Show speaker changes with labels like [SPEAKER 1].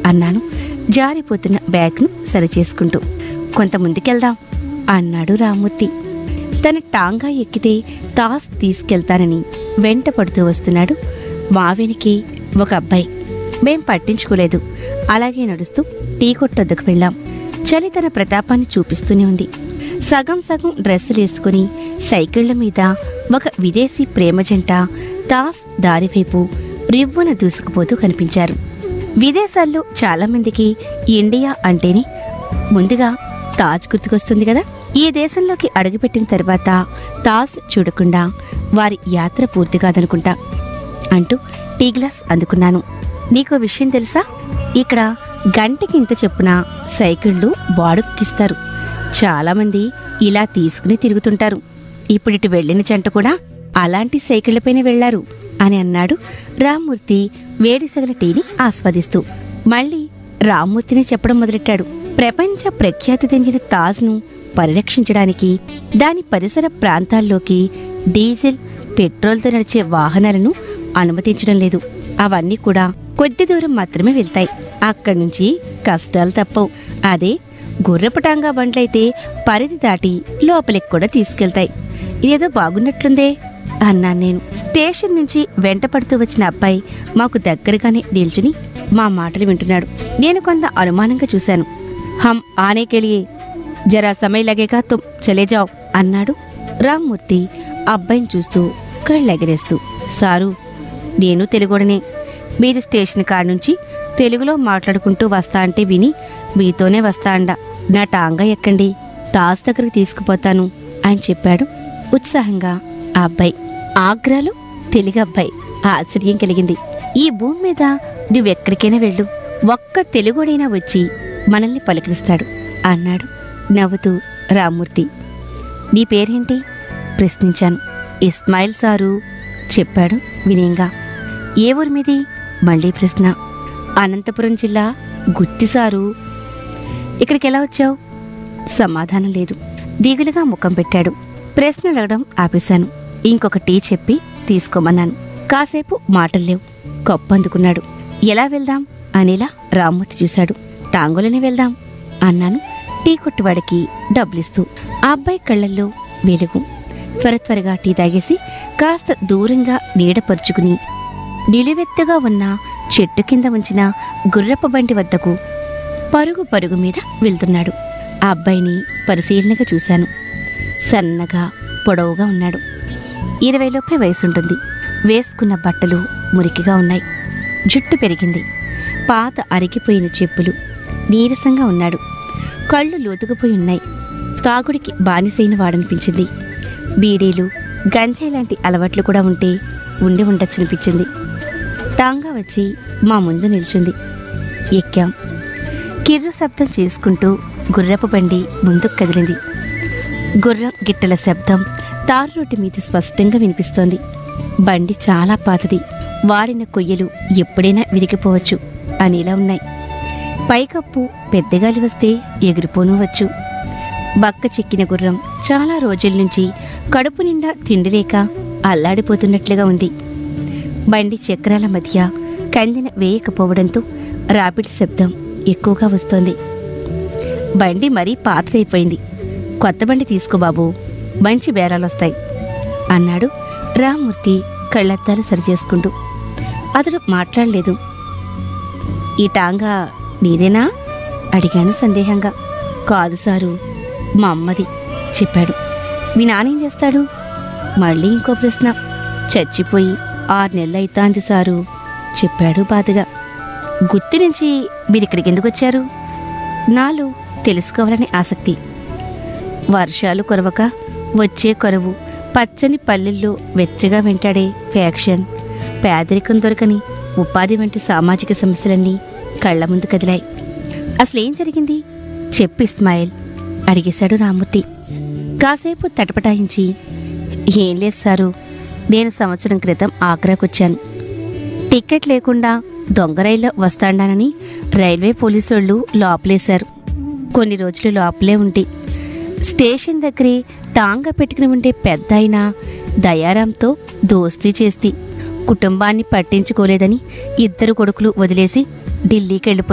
[SPEAKER 1] అన్నాను జారిపోతున్న బ్యాగ్ను సరిచేసుకుంటూ. కొంత ముందుకెళ్దాం అన్నాడు రామ్మూర్తి. తన టాంగా ఎక్కితే తాస్ తీసుకెళ్తానని వెంట పడుతూ వస్తున్నాడు. మా వెనకే ఒక అబ్బాయి. మేం పట్టించుకోలేదు. అలాగే నడుస్తూ టీ కొట్టొద్దకు వెళ్ళాం. చలి తన ప్రతాపాన్ని చూపిస్తూనే ఉంది. సగం సగం డ్రెస్సులేసుకుని సైకిళ్ల మీద ఒక విదేశీ ప్రేమ జంట తాస్ దారివైపు రివ్వున దూసుకుపోతూ కనిపించారు. విదేశాల్లో చాలామందికి ఇండియా అంటేనే ముందుగా తాజ్ గుర్తుకొస్తుంది కదా. ఈ దేశంలోకి అడుగుపెట్టిన తర్వాత తాజ్ చూడకుండా వారి యాత్ర పూర్తి కాదనుకుంటా అంటూ టీ గ్లాస్ అందుకున్నాను. నీకో విషయం తెలుసా? ఇక్కడ గంటకి ఇంత చొప్పున సైకిళ్లు బాడుక్కిస్తారు. చాలామంది ఇలా తీసుకుని తిరుగుతుంటారు. ఇప్పుడిటు వెళ్లిన జంట కూడా అలాంటి సైకిళ్లపైన వెళ్లారు అని అన్నాడు రామ్మూర్తి వేడిసగల టీని ఆస్వాదిస్తూ. మళ్ళీ రామ్మూర్తిని చెప్పడం మొదలెట్టాడు. ప్రపంచ ప్రఖ్యాతి తెంచిన తాజ్ను పరిరక్షించడానికి దాని పరిసర ప్రాంతాల్లోకి డీజిల్, పెట్రోల్తో నడిచే వాహనాలను అనుమతించడం లేదు. అవన్నీ కూడా కొద్ది దూరం మాత్రమే వెళ్తాయి. అక్కడి నుంచి కష్టాలు తప్పవు. అదే గుర్రపటాంగా బండ్లైతే పరిధి దాటి లోపలికి కూడా తీసుకెళ్తాయి. ఇదేదో బాగున్నట్లుందే అన్నాను నేను. స్టేషన్ నుంచి వెంట పడుతూ వచ్చిన అబ్బాయి మాకు దగ్గరగానే నిల్చుని మా మాటలు వింటున్నాడు. నేను కొంత అనుమానంగా చూశాను. హం ఆనే కే లియే జరా సమయ్ లగేగా తుమ్ చలే జావ్ అన్నాడు రామ్మూర్తి అబ్బాయిని చూస్తూ కళ్ళెగరేస్తూ. సారు, నేను తెలుగోడనే. మీరు స్టేషన్ కాడ నుంచి తెలుగులో మాట్లాడుకుంటూ వస్తా అంటే విని మీతోనే వస్తా అండ. నా టాంగా ఎక్కండి, తాజ్ దగ్గరకు తీసుకుపోతాను అని చెప్పాడు ఉత్సాహంగా ఆ అబ్బాయి. ఆగ్రాలో తెలుగు అబ్బాయి. ఆశ్చర్యం కలిగింది. ఈ భూమి మీద నువ్వెక్కడికైనా వెళ్ళు, ఒక్క తెలుగుడైనా వచ్చి మనల్ని పలకరిస్తాడు అన్నాడు నవ్వుతూ రామ్మూర్తి. నీ పేరేంటి ప్రశ్నించాను. ఇస్మాయిల్ సారు చెప్పాడు వినయంగా. ఏ ఊరి మీది మళ్ళీ ప్రశ్న. అనంతపురం జిల్లా గుత్తి సారు. ఇక్కడికి ఎలా వచ్చావు? సమాధానం లేదు. దిగులుగా ముఖం పెట్టాడు. ప్రశ్న అడగడం ఆపేశాను. ఇంకొక టీ చెప్పి తీసుకోమన్నాను. కాసేపు మాటల్లేవు. కప్పు అందుకున్నాడు. ఎలా వెళ్దాం అనేలా రామ్మూర్తి చూశాడు. టాంగోలోనే వెళ్దాం అన్నాను టీ కొట్టువాడికి డబ్బులిస్తూ. ఆ అబ్బాయి కళ్ళల్లో వెలుగు. త్వరగా టీ తాగేసి కాస్త దూరంగా నీడపరుచుకుని నిలువెత్తుగా ఉన్న చెట్టు కింద ఉంచిన గుర్రపు బండి వద్దకు పరుగు మీద వెళ్తున్నాడు. ఆ అబ్బాయిని పరిశీలనగా చూశాను. సన్నగా పొడవుగా ఉన్నాడు. 20 వయసుంటుంది. వేసుకున్న బట్టలు మురికిగా ఉన్నాయి. జుట్టు పెరిగింది. పాత అరిగిపోయిన చెప్పులు. నీరసంగా ఉన్నాడు. కళ్ళు లోతుకుపోయి ఉన్నాయి. తాగుడికి బానిసైన వాడనిపించింది. బీడీలు, గంజాయి లాంటి అలవాట్లు కూడా ఉండి ఉండొచ్చనిపించింది. టాంగా వచ్చి మా ముందు నిల్చుంది. ఎక్కాం. కిర్రు శబ్దం చేసుకుంటూ గుర్రపు బండి ముందుకు కదిలింది. గుర్రం గిట్టల శబ్దం తారు రోడ్డు మీద స్పష్టంగా వినిపిస్తోంది. బండి చాలా పాతది. వాడిన కొయ్యలు ఎప్పుడైనా విరిగిపోవచ్చు అనేలా ఉన్నాయి. పైకప్పు పెద్దగాలి వస్తే ఎగిరిపోనవచ్చు. బక్క చెక్కిన గుర్రం చాలా రోజుల నుంచి కడుపు నిండా తిండి లేక అల్లాడిపోతున్నట్లుగా ఉంది. బండి చక్రాల మధ్య కందిన వేయకపోవడంతో రాపిడి శబ్దం ఎక్కువగా వస్తోంది. బండి మరీ పాతదైపోయింది. కొత్త బండి తీసుకో బాబూ, మంచి బేరాలొస్తాయి అన్నాడు రామ్మూర్తి కళ్ళద్దాలు సరిచేసుకుంటూ. అతడు మాట్లాడలేదు. ఈ టాంగా నీదేనా అడిగాను సందేహంగా. కాదు సారు, మా అమ్మది చెప్పాడు. మీ నానేం చేస్తాడు? మళ్ళీ ఇంకో ప్రశ్న. చచ్చిపోయి 6 నెలలైతాంది సారు చెప్పాడు బాధగా. గుత్తి నుంచి మీరిక్కడికి ఎందుకు వచ్చారు? నాలో తెలుసుకోవాలని ఆసక్తి. వర్షాలు కురవక వచ్చే కరువు, పచ్చని పల్లెల్లో వెచ్చగా వెంటాడే ఫ్యాక్షన్, పేదరికం దొరకని ఉపాధి వంటి సామాజిక సమస్యలన్నీ కళ్ల ముందు కదిలాయి. అసలేం జరిగింది చెప్పు ఇస్మాయిల్ అడిగేశాడు రామ్మూర్తి. కాసేపు తటపటాయించి, ఏం లేదు సారు, నేను సంవత్సరం క్రితం ఆగ్రాకొచ్చాను. టికెట్ లేకుండా దొంగ రైల్లో వస్తాడానని రైల్వే పోలీసోళ్ళు లోపలేశారు. కొన్ని రోజులు లోపలే ఉండి స్టేషన్ దగ్గరే టాంగా పెట్టుకుని ఉండే పెద్ద ఆయన దయారాంతో దోస్తీ చేస్తి. కుటుంబాన్ని పట్టించుకోలేదని 2 కొడుకులు వదిలేసి ఢిల్లీకి వెళ్ళిపోయారు.